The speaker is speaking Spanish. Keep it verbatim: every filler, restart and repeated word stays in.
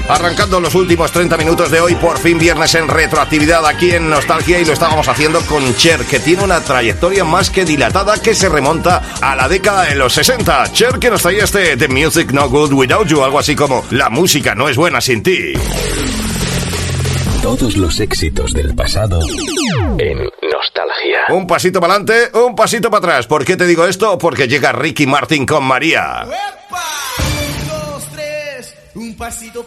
Arrancando los últimos treinta minutos de hoy, por fin viernes en retroactividad aquí en Nostalgia, y lo estábamos haciendo con Cher, que tiene una trayectoria más que dilatada que se remonta a la década de los sesenta. Cher, que nos traía este The Music No Good Without You, algo así como La música no es buena sin ti. Todos los éxitos del pasado en Nostalgia. Un pasito para adelante, un pasito para atrás. ¿Por qué te digo esto? Porque llega Ricky Martin con María. ¡Epa! Un, dos, tres, un pasito